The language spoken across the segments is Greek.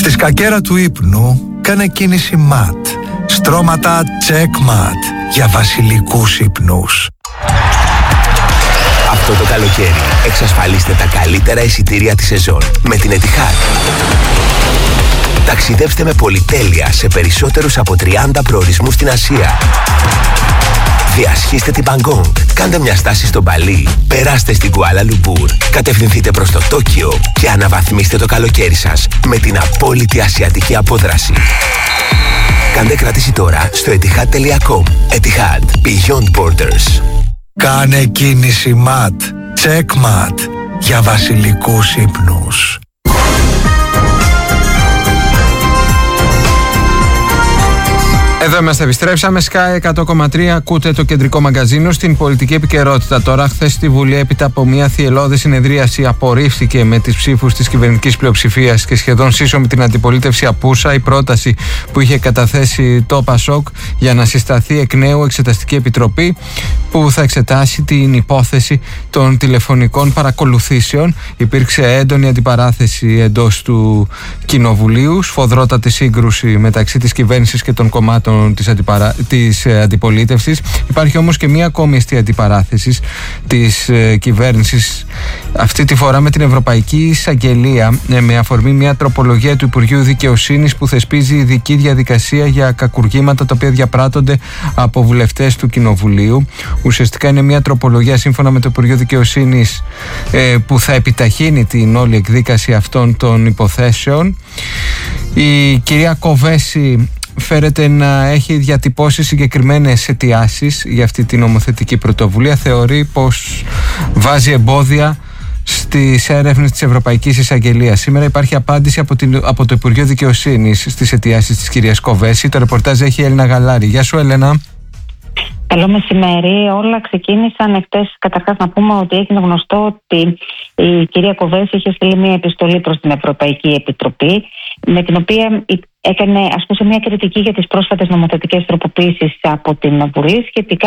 Στη σκακέρα του ύπνου κάνε κίνηση ματ. Στρώματα checkmat για βασιλικούς ύπνους. Αυτό το καλοκαίρι εξασφαλίστε τα καλύτερα εισιτήρια της σεζόν με την Etihad. Ταξιδεύστε με πολυτέλεια σε περισσότερους από 30 προορισμούς στην Ασία. Διασχίστε την Μπαγκόγκ, κάντε μια στάση στο Μπαλί, περάστε στην Κουάλα Λουμπούρ, κατευθυνθείτε προς το Τόκιο και αναβαθμίστε το καλοκαίρι σας με την απόλυτη ασιατική απόδραση. Κάντε κράτηση τώρα στο etihad.com. Etihad Beyond Borders. Κάνε κίνηση ματ. Checkmat για βασιλικούς ύπνους. Εδώ είμαστε, επιστρέψαμε. Sky 100,3. Ακούτε το κεντρικό μαγκαζίνο. Στην πολιτική επικαιρότητα τώρα, χθες στη Βουλή, έπειτα από μια θυελλώδη συνεδρίαση, απορρίφθηκε με τις ψήφους της κυβερνητικής πλειοψηφίας και σχεδόν σύσσωμη την αντιπολίτευση απούσα η πρόταση που είχε καταθέσει το ΠΑΣΟΚ για να συσταθεί εκ νέου εξεταστική επιτροπή που θα εξετάσει την υπόθεση των τηλεφωνικών παρακολουθήσεων. Υπήρξε έντονη αντιπαράθεση εντός του Κοινοβουλίου, σφοδρότατη σύγκρουση μεταξύ της κυβέρνησης και των κομμάτων της αντιπολίτευσης. Υπάρχει όμως και μία ακόμη εστία αντιπαράθεσης της κυβέρνησης, αυτή τη φορά με την Ευρωπαϊκή Εισαγγελία, με αφορμή μια τροπολογία του Υπουργείου Δικαιοσύνης που θεσπίζει ειδική διαδικασία για κακουργήματα τα οποία διαπράττονται από βουλευτές του Κοινοβουλίου. Ουσιαστικά είναι μια τροπολογία σύμφωνα με το Υπουργείο Δικαιοσύνης που θα επιταχύνει την όλη εκδίκαση αυτών των υποθέσεων. Η κυρία Κοβέση φέρεται να έχει διατυπώσει συγκεκριμένες αιτιάσεις για αυτή την νομοθετική πρωτοβουλία. Θεωρεί πως βάζει εμπόδια στις έρευνες της Ευρωπαϊκής Εισαγγελίας. Σήμερα υπάρχει απάντηση από το Υπουργείο Δικαιοσύνης στις αιτιάσεις της κυρίας Κοβέση. Το ρεπορτάζ έχει η Έλληνα Γαλάρη. Γεια σου, Έλενα. Καλό μεσημέρι. Όλα ξεκίνησαν χτες. Καταρχάς να πούμε ότι έγινε γνωστό ότι η κυρία Κοβέση είχε στείλει μια επιστολή προς την Ευρωπαϊκή Επιτροπή, με την οποία ασκούσε μια κριτική για τις πρόσφατες νομοθετικές τροποποίησεις από την Βουλή σχετικά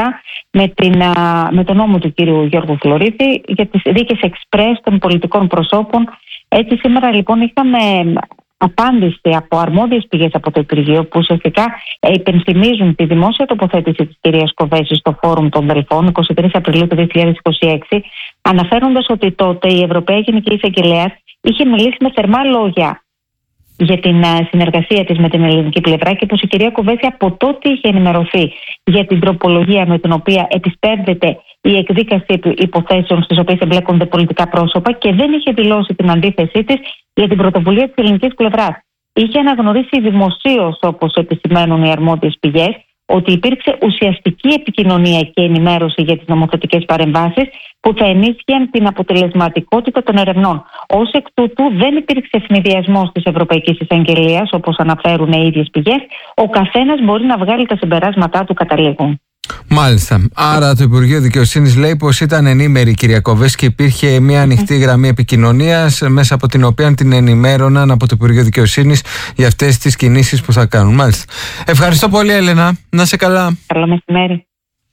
με τον νόμο του κύριου Γιώργου Φλωρίδη για τις δίκες εξπρές των πολιτικών προσώπων. Έτσι σήμερα λοιπόν είχαμε απάντηση από αρμόδιες πηγές από το Υπουργείο που ουσιαστικά υπενθυμίζουν τη δημόσια τοποθέτηση της κυρίας Κοβέση στο Φόρουμ των Δελφών 23 Απριλίου του 2026, αναφέροντας ότι τότε η Ευρωπαϊκή Γενική Εισαγγελέας είχε μιλήσει με θερμά λόγια για την συνεργασία της με την ελληνική πλευρά και πως η κυρία Κοβέση από τότε είχε ενημερωθεί για την τροπολογία με την οποία επισπεύδεται η εκδίκαση υποθέσεων στις οποίες εμπλέκονται πολιτικά πρόσωπα και δεν είχε δηλώσει την αντίθεσή της για την πρωτοβουλία της ελληνικής πλευράς. Είχε αναγνωρίσει δημοσίως, όπως επισημαίνουν οι αρμόδιες πηγές, ότι υπήρξε ουσιαστική επικοινωνία και ενημέρωση για τις νομοθετικές παρεμβάσεις που θα ενίσχυαν την αποτελεσματικότητα των ερευνών. Ως εκ τούτου δεν υπήρξε ευνηδιασμός της Ευρωπαϊκής Εισαγγελίας, όπως αναφέρουν οι ίδιες πηγές. Ο καθένας μπορεί να βγάλει τα συμπεράσματά του καταλήγουν. Μάλιστα. Άρα το Υπουργείο Δικαιοσύνης λέει πως ήταν ενήμερη η κυρία Κοβέση και υπήρχε μια ανοιχτή γραμμή επικοινωνίας μέσα από την οποία την ενημέρωναν από το Υπουργείο Δικαιοσύνης για αυτές τις κινήσεις που θα κάνουν. Μάλιστα. Ευχαριστώ πολύ, Έλενα. Να είσαι καλά. Καλό μεσημέρι.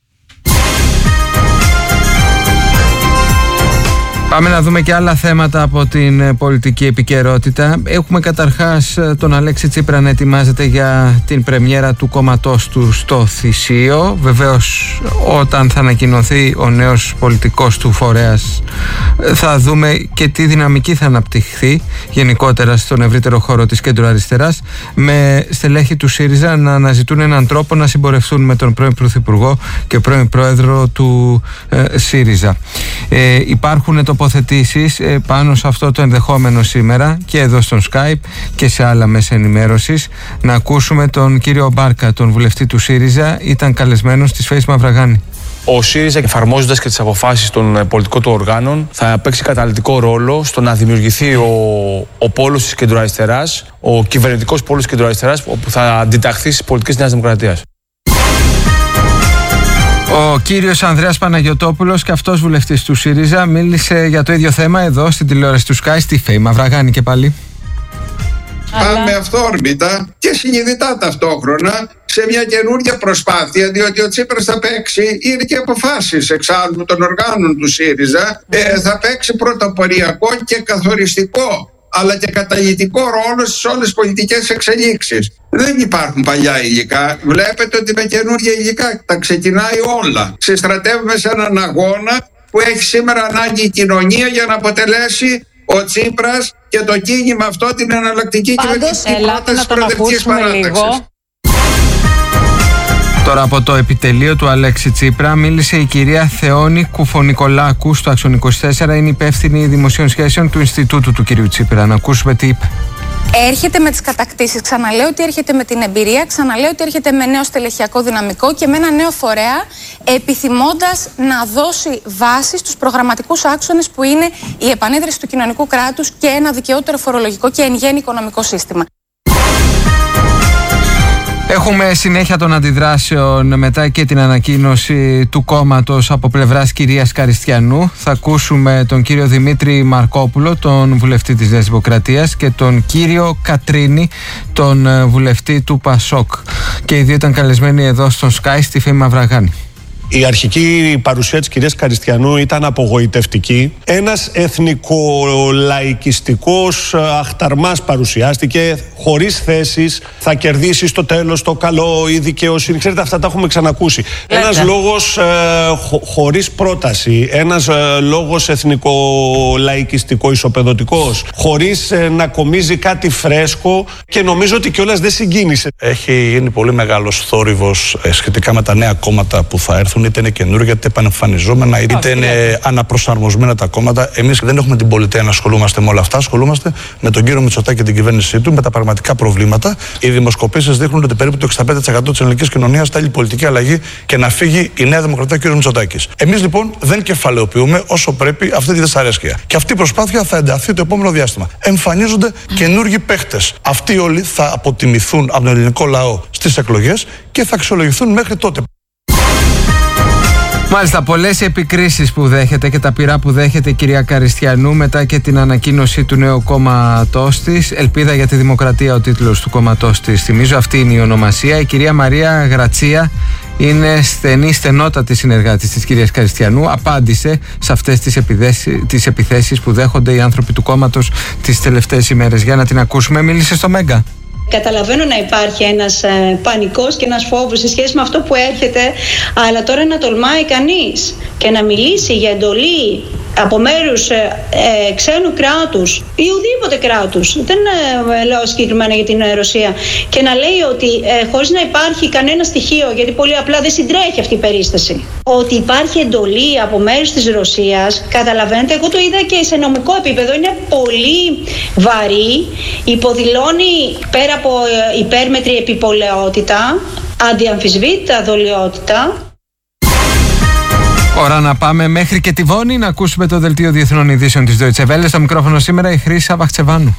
Πάμε να δούμε και άλλα θέματα από την πολιτική επικαιρότητα. Έχουμε καταρχάς τον Αλέξη Τσίπρα να ετοιμάζεται για την πρεμιέρα του κόμματός του στο Θησείο. Βεβαίως όταν θα ανακοινωθεί ο νέος πολιτικός του φορέας θα δούμε και τι δυναμική θα αναπτυχθεί γενικότερα στον ευρύτερο χώρο της κέντρο-αριστεράς, με στελέχη του ΣΥΡΙΖΑ να αναζητούν έναν τρόπο να συμπορευτούν με τον πρώην Πρωθυπουργό και πρώην Πρόεδρο του ΣΥΡΙΖΑ. Υπάρχουν τοποθετήσεις πάνω σε αυτό το ενδεχόμενο σήμερα και εδώ στον Skype και σε άλλα μέσα ενημέρωσης. Να ακούσουμε τον κύριο Μπάρκα, τον βουλευτή του ΣΥΡΙΖΑ, ήταν καλεσμένος της Φέης Μαυραγάνη. Ο ΣΥΡΙΖΑ, εφαρμόζοντας και τις αποφάσεις των πολιτικών του οργάνων, θα παίξει καταλυτικό ρόλο στο να δημιουργηθεί ο πόλος της κεντροαριστεράς, ο κυβερνητικός πόλος της κεντροαριστεράς, όπου θα αντιταχθεί στις πολιτικές της Νέας Δημοκρατίας. Ο κύριος Ανδρέας Παναγιωτόπουλος, και αυτός βουλευτής του ΣΥΡΙΖΑ, μίλησε για το ίδιο θέμα εδώ στην τηλεόραση του Sky, στη Φέη Μαυραγάνη και πάλι. Πάμε αυθόρμητα και συνειδητά ταυτόχρονα σε μια καινούργια προσπάθεια, διότι ο Τσίπρας θα παίξει, είναι και αποφάσεις εξάλλου των οργάνων του ΣΥΡΙΖΑ, θα παίξει πρωτοποριακό και καθοριστικό αλλά και καταλυτικό ρόλο στις όλες πολιτικές εξελίξεις. Δεν υπάρχουν παλιά υλικά. Βλέπετε ότι με καινούργια υλικά τα ξεκινάει όλα. Συστρατεύουμε σε έναν αγώνα που έχει σήμερα ανάγκη η κοινωνία για να αποτελέσει ο Τσίπρας και το κίνημα αυτό την εναλλακτική κυβερνητική πρόταση της προοδευτικής παράταξης. Τώρα από το επιτελείο του Αλέξη Τσίπρα μίλησε η κυρία Θεόνη Κουφονικολάκου στο Άξιον 24, είναι υπεύθυνη δημοσίων σχέσεων του Ινστιτούτου του κυρίου Τσίπρα. Να ακούσουμε τι είπε. Έρχεται με τις κατακτήσεις, ξαναλέω ότι έρχεται με την εμπειρία, ξαναλέω ότι έρχεται με νέο στελεχειακό δυναμικό και με ένα νέο φορέα, επιθυμώντας να δώσει βάση στους προγραμματικούς άξονες που είναι η επανίδρυση του κοινωνικού κράτους και ένα δικαιότερο φορολογικό και εν γέννη οικονομικό σύστημα. Έχουμε συνέχεια των αντιδράσεων μετά και την ανακοίνωση του κόμματος από πλευράς κυρίας Καριστιανού. Θα ακούσουμε τον κύριο Δημήτρη Μαρκόπουλο, τον βουλευτή της Νέας Δημοκρατίας, και τον κύριο Κατρίνη, τον βουλευτή του ΠΑΣΟΚ. Και οι δύο ήταν καλεσμένοι εδώ στον Sky στη Φήμη Μαυραγάνη. Η αρχική παρουσία της κυρίας Καριστιανού ήταν απογοητευτική. Ένας εθνικολαϊκιστικός αχταρμάς παρουσιάστηκε, χωρίς θέσεις, θα κερδίσει στο τέλος το καλό, η δικαιοσύνη. Ξέρετε, αυτά τα έχουμε ξανακούσει. Ένας λόγος χωρίς πρόταση, ένας λόγος εθνικολαϊκιστικό-ισοπεδωτικός, χωρίς να κομίζει κάτι φρέσκο, και νομίζω ότι κιόλας δεν συγκίνησε. Έχει γίνει πολύ μεγάλος θόρυβος σχετικά με τα νέα κόμματα που θα έρθουν. Είτε είναι καινούργια, είτε επανεμφανιζόμενα, είτε είναι αναπροσαρμοσμένα τα κόμματα. Εμείς δεν έχουμε την πολιτεία να ασχολούμαστε με όλα αυτά. Ασχολούμαστε με τον κύριο Μητσοτάκη και την κυβέρνησή του, με τα πραγματικά προβλήματα. Οι δημοσκοπήσεις δείχνουν ότι περίπου το 65% της ελληνικής κοινωνίας θέλει πολιτική αλλαγή και να φύγει η Νέα Δημοκρατία και ο κ. Μητσοτάκης. Εμείς λοιπόν δεν κεφαλαιοποιούμε όσο πρέπει αυτή τη δυσαρέσκεια. Και αυτή η προσπάθεια θα ενταθεί το επόμενο διάστημα. Εμφανίζονται καινούργιοι παίχτες. Αυτοί όλοι θα αποτιμηθούν από τον ελληνικό λαό στις εκλογές και θα αξιολογηθούν μέχρι τότε. Μάλιστα, πολλές επικρίσεις που δέχεται και τα πειρά που δέχεται η κυρία Καριστιανού μετά και την ανακοίνωση του νέου κόμματός της. Ελπίδα για τη Δημοκρατία ο τίτλος του κόμματός της. Θυμίζω, αυτή είναι η ονομασία. Η κυρία Μαρία Γρατσία είναι στενότατη συνεργάτης της κυρίας Καριστιανού. Απάντησε σε αυτές τις επιθέσεις που δέχονται οι άνθρωποι του κόμματος τις τελευταίες ημέρες. Για να την ακούσουμε, μίλησε στο Μέγκα. Καταλαβαίνω να υπάρχει ένας πανικός και ένας φόβος σε σχέση με αυτό που έρχεται, αλλά τώρα να τολμάει κανείς και να μιλήσει για εντολή από μέρους ξένου κράτους ή ουδήποτε κράτους, δεν λέω συγκεκριμένα για την Ρωσία, και να λέει ότι χωρίς να υπάρχει κανένα στοιχείο, γιατί πολύ απλά δεν συντρέχει αυτή η περίσταση, ότι υπάρχει εντολή από μέρους της Ρωσίας, καταλαβαίνετε, εγώ το είδα και σε νομικό επίπεδο, είναι πολύ βαρύ, υποδηλώνει πέρα από υπέρμετρη επιπολαιότητα, αδιαμφισβήτητα δολιότητα. Ώρα να πάμε μέχρι και τη Βόνη να ακούσουμε το δελτίο διεθνών ειδήσεων της Deutsche Welle. Στο μικρόφωνο σήμερα η Χρύσα Βαχτσεβάνου.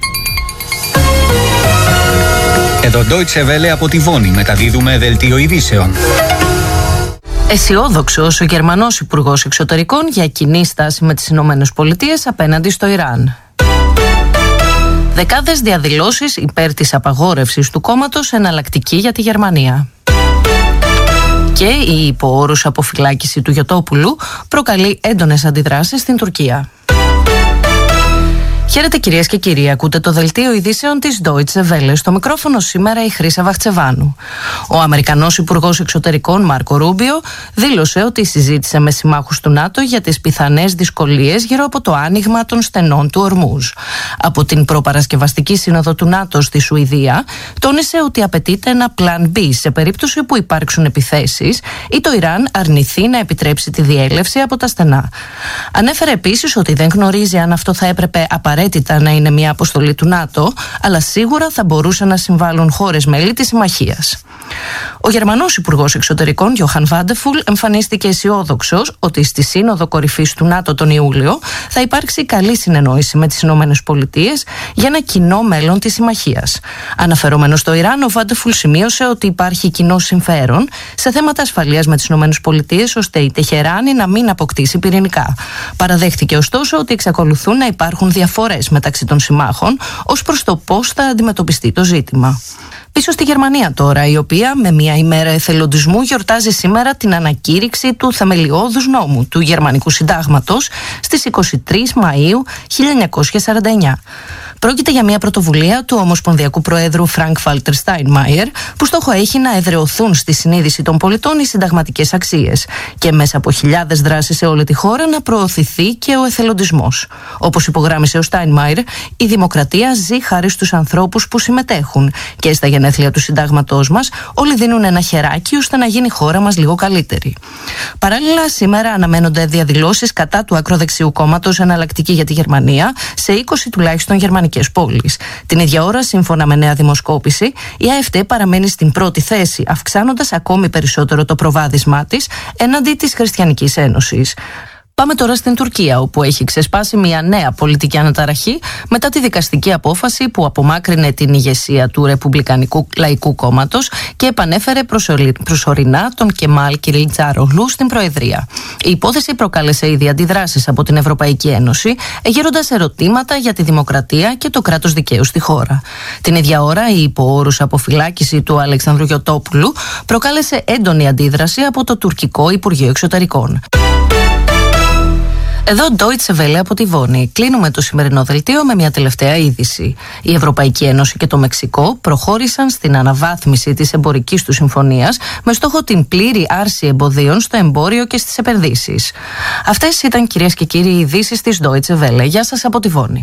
Εδώ Deutsche Welle από τη Βόνη μεταδίδουμε δελτίο ειδήσεων. Αισιόδοξος ο Γερμανός Υπουργός Εξωτερικών για κοινή στάση με τις Ηνωμένες Πολιτείες απέναντι στο Ιράν. Δεκάδες διαδηλώσεις υπέρ της απαγόρευσης του κόμματος εναλλακτική για τη Γερμανία. Και η υπό όρους αποφυλάκηση του Γιωτόπουλου προκαλεί έντονες αντιδράσεις στην Τουρκία. Χαίρετε κυρίες και κύριοι, ακούτε το δελτίο ειδήσεων της Deutsche Welle. Στο μικρόφωνο σήμερα η Χρύσα Βαχτσεβάνου. Ο Αμερικανός Υπουργός Εξωτερικών Μάρκο Ρούμπιο δήλωσε ότι συζήτησε με συμμάχους του ΝΑΤΟ για τις πιθανές δυσκολίες γύρω από το άνοιγμα των στενών του Ορμούζ. Από την προπαρασκευαστική σύνοδο του ΝΑΤΟ στη Σουηδία τόνισε ότι απαιτείται ένα πλαν B σε περίπτωση που υπάρξουν επιθέσεις ή το Ιράν αρνηθεί να επιτρέψει τη διέλευση από τα στενά. Ανέφερε επίσης ότι δεν γνωρίζει αν αυτό θα έπρεπε απαραίτητα να είναι μια αποστολή του ΝΑΤΟ, αλλά σίγουρα θα μπορούσαν να συμβάλλουν χώρες μέλη της συμμαχίας. Ο Γερμανός Υπουργός Εξωτερικών Γιόχαν Βάντεφουλ εμφανίστηκε αισιόδοξος ότι στη Σύνοδο Κορυφής του ΝΑΤΟ τον Ιούλιο θα υπάρξει καλή συνεννόηση με τις Ηνωμένες Πολιτείες για ένα κοινό μέλλον της συμμαχίας. Αναφερόμενος στο Ιράν, ο Βάντεφουλ σημείωσε ότι υπάρχει κοινό συμφέρον σε θέματα ασφαλείας με τις Ηνωμένες Πολιτείες, ώστε η Τεχεράνη να μην αποκτήσει πυρηνικά. Παραδέχτηκε ωστόσο ότι εξακολουθούν να υπάρχουν διαφορές μεταξύ των συμμάχων ως προς το πώς θα αντιμετωπιστεί το ζήτημα. Πίσω στη Γερμανία τώρα, η οποία με μια ημέρα εθελοντισμού γιορτάζει σήμερα την ανακήρυξη του θεμελιώδους νόμου του Γερμανικού Συντάγματος στις 23 Μαΐου 1949. Πρόκειται για μια πρωτοβουλία του Ομοσπονδιακού Προέδρου Φρανκ Βάλτερ Στάινμαϊερ, που στόχο έχει να εδραιωθούν στη συνείδηση των πολιτών οι συνταγματικές αξίες και μέσα από χιλιάδες δράσεις σε όλη τη χώρα να προωθηθεί και ο εθελοντισμός. Όπως υπογράμμισε ο Στάινμαϊερ, η δημοκρατία ζει χάρη στους ανθρώπους που συμμετέχουν και στα γενέθλια του συντάγματός μας όλοι δίνουν ένα χεράκι ώστε να γίνει η χώρα μας λίγο καλύτερη. Παράλληλα, σήμερα αναμένονται διαδηλώσεις κατά του ακροδεξιού κόμματος Εναλλακτική για τη Γερμανία σε 20 τουλάχιστον γερμανικές πόλεις. Την ίδια ώρα, σύμφωνα με νέα δημοσκόπηση, η AfD παραμένει στην πρώτη θέση, αυξάνοντας ακόμη περισσότερο το προβάδισμά της έναντι της Χριστιανικής Ένωσης. Πάμε τώρα στην Τουρκία, όπου έχει ξεσπάσει μια νέα πολιτική αναταραχή μετά τη δικαστική απόφαση που απομάκρυνε την ηγεσία του Ρεπουμπλικανικού Λαϊκού Κόμματος και επανέφερε προσωρινά τον Κεμάλ Κιλιτζάρογλου στην Προεδρία. Η υπόθεση προκάλεσε ήδη αντιδράσεις από την Ευρωπαϊκή Ένωση, εγείροντας ερωτήματα για τη δημοκρατία και το κράτος δικαίου στη χώρα. Την ίδια ώρα, η υπό όρους αποφυλάκηση του Αλεξανδρού Γιωτόπουλου προκάλεσε έντονη αντίδραση από το τουρκικό Υπουργείο Εξωτερικών. Εδώ Deutsche Welle από τη Βόνη. Κλείνουμε το σημερινό δελτίο με μια τελευταία είδηση. Η Ευρωπαϊκή Ένωση και το Μεξικό προχώρησαν στην αναβάθμιση της εμπορικής του συμφωνίας με στόχο την πλήρη άρση εμποδίων στο εμπόριο και στις επενδύσεις. Αυτές ήταν, κυρίες και κύριοι, οι ειδήσεις της Deutsche Welle. Γεια σας από τη Βόνη.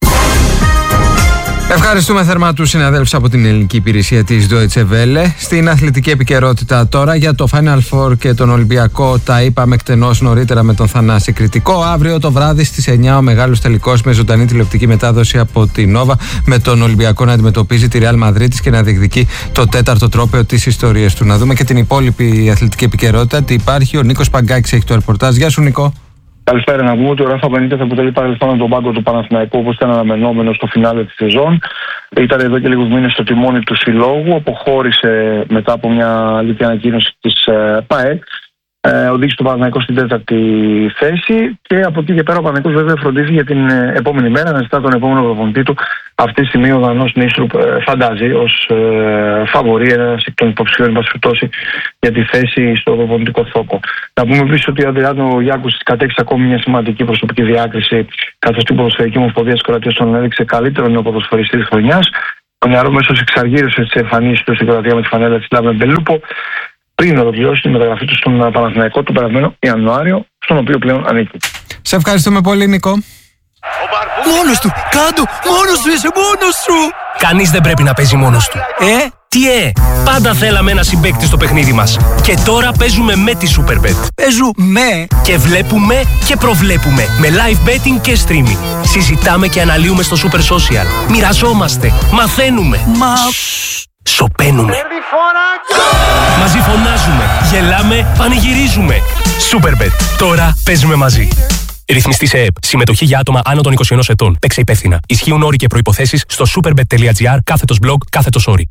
Ευχαριστούμε θερμά τους συναδέλφους από την ελληνική υπηρεσία της Deutsche Welle. Στην αθλητική επικαιρότητα τώρα για το Final Four και τον Ολυμπιακό τα είπαμε εκτενώς νωρίτερα με τον Θανάση Κρητικό. Αύριο το βράδυ στις 9 ο μεγάλος τελικός με ζωντανή τηλεοπτική μετάδοση από την Νόβα, με τον Ολυμπιακό να αντιμετωπίζει τη Real Madrid και να διεκδικεί το 4ο τρόπαιο της ιστορίας του. Να δούμε και την υπόλοιπη αθλητική επικαιρότητα. Τι υπάρχει, ο Νίκος Παγκάκης έχει το ρεπορτάζ. Γεια σου, Νίκο. Καλησπέρα, να πούμε ότι ο Ράφα Μπενίτες αποτελεί παρελθόν από τον πάγκο του Παναθηναϊκού, όπως ήταν αναμενόμενο στο φινάλε της σεζόν. Ήταν εδώ και λίγους μήνες στο τιμόνι του συλλόγου. Αποχώρησε μετά από μια αλήθεια ανακοίνωση της ΠΑΕ. Οδήγησε τον Παναθηναϊκό στην 4η θέση και από εκεί και πέρα ο Παναθηναϊκός βέβαια φροντίζει για την επόμενη μέρα να ζητά τον επόμενο προπονητή του. Αυτή τη στιγμή ο Δανός Νίστρουπ φαντάζει ως φαβορί, ένας εκ των υποψηφίων για τη θέση στο προπονητικό θόκο. Να πούμε επίσης ότι ο Αντριάνο Γιάκουσης κατέξει ακόμη μια σημαντική προσωπική διάκριση, καθώς την ποδοσφαιρική ομοσπονδία της Κροατίας τον έδειξε καλύτερο νεοποδοσφαιριστή της χρονιάς. Ο νεαρό μέσος εξαργύρωσε τις εμφανίσεις του στην Κροατία με τη φανέλα της Σλάβια Μπελούπο, πριν ολοκληρώσει τη μεταγραφή του στον Παναθηναϊκό τον περασμένο Ιανουάριο, στον οποίο πλέον ανήκει. Σε ευχαριστούμε πολύ, Νίκο. Μόνος του! Κάντο! Μόνος του! Είσαι μόνος σου! Κανείς δεν πρέπει να παίζει μόνος του. Τι πάντα θέλαμε ένα συμπαίκτη στο παιχνίδι μας. Και τώρα παίζουμε με τη Superbet. Παίζουμε! Και βλέπουμε και προβλέπουμε με live betting και streaming. Συζητάμε και αναλύουμε στο Super Social. Μοιραζόμαστε, μαθαίνουμε. Σοπαίνουμε. Μαζί φωνάζουμε, γελάμε, πανηγυρίζουμε. Superbet. Τώρα παίζουμε μαζί. Ρυθμιστή σε ΕΕΠ. Συμμετοχή για άτομα άνω των 21 ετών. Παίξε υπεύθυνα. Ισχύουν όροι και προϋποθέσεις στο superbet.gr/blog/όροι.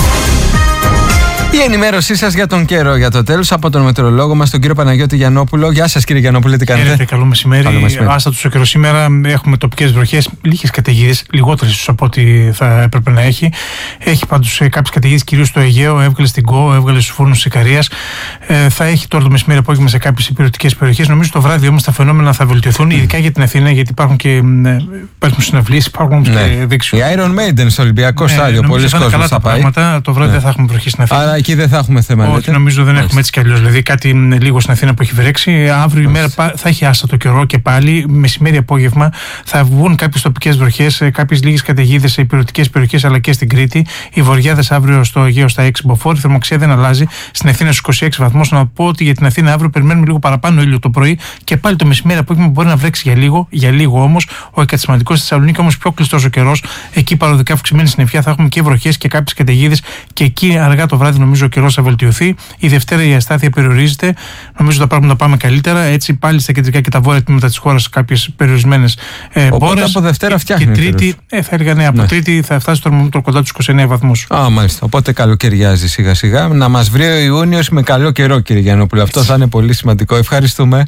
Η ενημέρωσή σας για τον καιρό για το τέλος από τον μετεωρολόγο μας, τον κύριο Παναγιώτη Γιαννόπουλο. Γεια σας, κύριε Γιαννόπουλε, τι κάνετε? Καλό μεσημέρι. Άστατος ο καιρός σήμερα. Έχουμε τοπικές βροχές, λίγες καταιγίδες, λιγότερες από ό,τι θα έπρεπε να έχει. Έχει πάντως κάποιες καταιγίδες, κυρίως στο Αιγαίο, έβγαλε στην Κο, έβγαλε στους φούρνους της Ικαρίας. Θα έχει τώρα το μεσημέρι απόγευμα σε κάποιες υπηρετικές περιοχές. Νομίζω το βράδυ όμως τα φαινόμενα θα βελτιωθούν, ειδικά για την Αθήνα, γιατί υπάρχουν συναυλίες, υπάρχουν όμως και δεξιότητες. Η Iron Maiden στο Ολυμπιακό Στάδιο, πολλοί κόσμοι θα πάει. Το βράδυ δεν θα έχουμε βροχή στην Αθήνα. Εκεί δεν θα έχουμε θέμα. Όχι, λέτε. Νομίζω δεν έχουμε έτσι κι αλλιώς. Δηλαδή κάτι λίγο στην Αθήνα που έχει βρέξει. Αύριο η μέρα θα έχει άστατο καιρό και πάλι μεσημέρι απόγευμα θα βγουν κάποιες τοπικές βροχές, κάποιες λίγες καταιγίδες σε υπηρετικές περιοχές αλλά και στην Κρήτη. Οι βορειάδες αύριο στο Αιγαίο στα 6 μποφόρ. Η θερμοκρασία δεν αλλάζει. Στην Αθήνα στους 26 βαθμούς. Να πω ότι για την Αθήνα αύριο περιμένουμε λίγο παραπάνω ήλιο το πρωί και πάλι το μεσημέρι απόγευμα μπορεί να βρέξει για λίγο όμως. Ο εκατισματικός στη Θεσσαλονίκη όμως πιο κλειστός ο καιρός. Εκεί παροδικά αυξημένη συννεφιά θα έχουμε και βροχές και κάποιες καταιγίδες και εκεί αργά το βράδυ νομίζω ο καιρός θα βελτιωθεί. Η Δευτέρα η αστάθεια περιορίζεται. Νομίζω τα πράγματα πάμε καλύτερα. Έτσι πάλι στα κεντρικά και τα βόρεια τμήματα της χώρας κάποιες περιορισμένες μπόρες. Από Δευτέρα φτιάχνει. Και Τρίτη, θα έλεγα από Τρίτη θα φτάσει το θερμόμετρο κοντά τους 29 βαθμούς. Μάλιστα. Οπότε καλοκαιριάζει σιγά σιγά. Να μας βρει ο Ιούνιος με καλό καιρό, κύριε Γιαννόπουλο. Αυτό θα είναι πολύ σημαντικό. Ευχαριστούμε.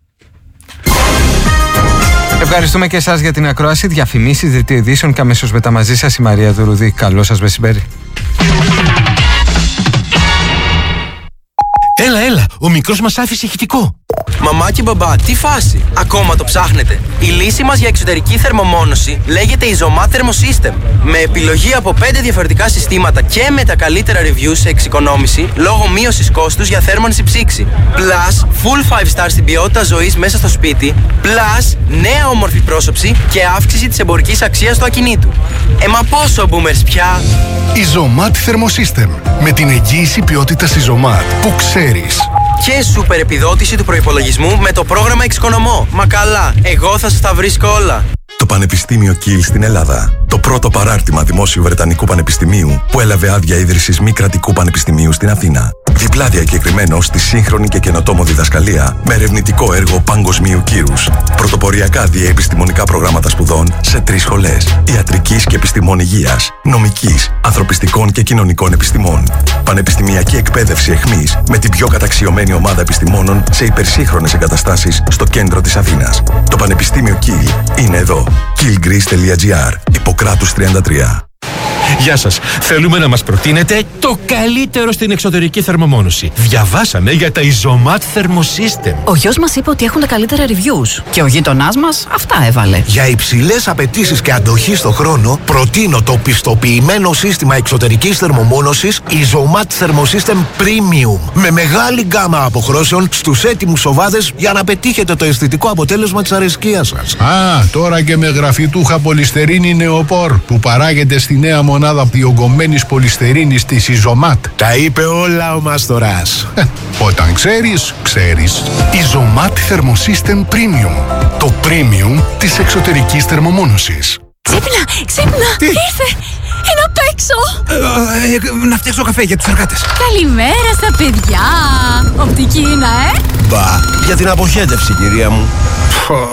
Ευχαριστούμε και εσάς για την ακρόαση. Διαφημίσεις, δελτίο ειδήσεων και αμέσως μετά μαζί σας η Μαρία Δουρουδή. Καλό σας μεσημέρι. Έλα, ο μικρός μας άφησε ηχητικό. Μαμά και μπαμπά, τι φάση! Ακόμα το ψάχνετε? Η λύση μας για εξωτερική θερμομόνωση λέγεται Isomat Thermosystem. Με επιλογή από 5 διαφορετικά συστήματα και με τα καλύτερα reviews σε εξοικονόμηση λόγω μείωσης κόστους για θέρμανση ψήξη. Plus, full 5 star στην ποιότητα ζωής μέσα στο σπίτι. Plus, νέα όμορφη πρόσωψη και αύξηση της εμπορικής αξίας του ακινήτου. Μα πόσο boomers πια! Isomat Thermosystem. Με την εγγύηση ποιότητας Isomat που ξέρεις. Και σούπερ επιδότηση του προϋπολογισμού με το πρόγραμμα Εξοικονομώ. Μα καλά, εγώ θα σας τα βρίσκω όλα. Το Πανεπιστήμιο Κιλ στην Ελλάδα. Το πρώτο παράρτημα δημόσιου Βρετανικού Πανεπιστημίου που έλαβε άδεια ίδρυσης μη κρατικού πανεπιστημίου στην Αθήνα. Διπλά διακεκριμένο στη σύγχρονη και καινοτόμο διδασκαλία με ερευνητικό έργο παγκοσμίου κύρους. Πρωτοποριακά διεπιστημονικά προγράμματα σπουδών σε 3 σχολές. Ιατρικής και επιστημών υγείας, νομικής, ανθρωπιστικών και κοινωνικών επιστημών. Πανεπιστημιακή εκπαίδευση εχμής με την πιο καταξιωμένη ομάδα επιστημόνων σε υπερσύγχρονες εγκαταστάσεις στο κέντρο της Αθήνας. Το Πανεπιστήμιο Κιλ είναι εδώ. killgreece.gr. Ιπποκράτους 33. Γεια σας. Θέλουμε να μας προτείνετε το καλύτερο στην εξωτερική θερμομόνωση. Διαβάσαμε για τα Isomat Thermosystem. Ο γιος μας είπε ότι έχουν τα καλύτερα reviews. Και ο γείτονάς μας αυτά έβαλε. Για υψηλές απαιτήσεις και αντοχή στο χρόνο, προτείνω το πιστοποιημένο σύστημα εξωτερικής θερμομόνωσης Isomat Thermosystem Premium. Με μεγάλη γκάμα αποχρώσεων στους έτοιμους σοβάδες για να πετύχετε το αισθητικό αποτέλεσμα της αρεσκίας σας. Α, τώρα και με γραφιτούχα πολυστερίνη νεοπόρ που παράγεται στη νέα μονάδα διογκωμένης πολυστερίνης της Isomat. Τα είπε όλα ο Μάστορας. Όταν ξέρεις, ξέρεις. Isomat Thermosystem Premium. Το premium της εξωτερικής θερμομόνωσης. Ξύπνα, ξύπνα! Τι? Ήρθε! Είναι απ' έξω! Να φτιάξω καφέ για τους εργάτες. Καλημέρα στα παιδιά! Οπτική είναι, Μπα, για την αποχέτευση, κυρία μου.